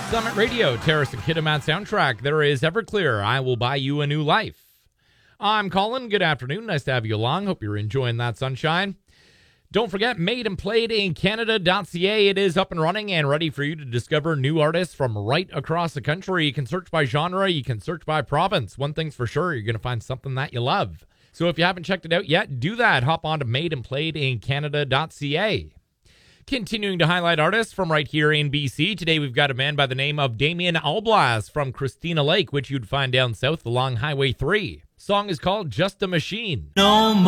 Summit Radio, Terrace and Kitimat soundtrack. There is Everclear, I Will Buy You a New Life. I'm Colin. Good afternoon. Nice to have you along. Hope you're enjoying that sunshine. Don't forget, made and played in Canada.ca. It is up and running and ready for you to discover new artists from right across the country. You can search by genre. You can search by province. One thing's for sure, you're going to find something that you love. So if you haven't checked it out yet, do that. Hop on to made and played in Canada.ca. Continuing to highlight artists from right here in BC. Today we've got a man by the name of Damien Alblas from Christina Lake, which you'd find down south along Highway 3. Song is called Just a Machine. No